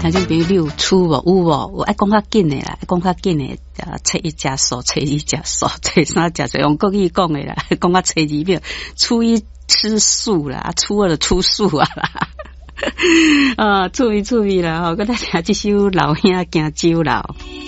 听众朋友你有厝无？有无？有爱讲较紧的啦，讲较紧的，初一食素，初二食素，初三食素，用国语讲的啦，讲较初二秒，初一吃素啦，初二就出素啊啦。趣味啦吼，搁来听这首老兄行酒楼。